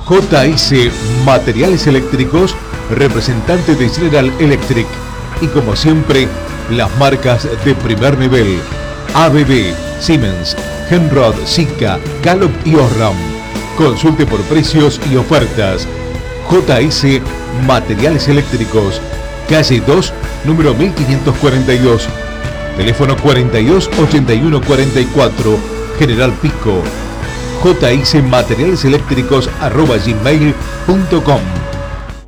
JS Materiales Eléctricos, representante de General Electric. Y como siempre, las marcas de primer nivel: ABB, Siemens, Henrod, Sika, Gallup y Osram. Consulte por precios y ofertas. JS Materiales Eléctricos, calle 2, número 1542. Teléfono 42 81 44, General Pico. JS Materiales Eléctricos @gmail.com.